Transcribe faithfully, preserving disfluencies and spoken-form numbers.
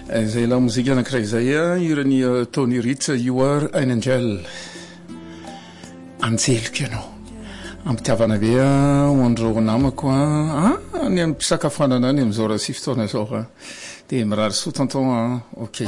Izay la mozika anankiray izay a irany Tony Rich, You Are an Angel. Anjelika ianao. Ampitiavana be a ho andreo namako a ah ny ampisakafoanana any amin'izao raha sy fotoana izao a dia mirary soa tonton a. Ok.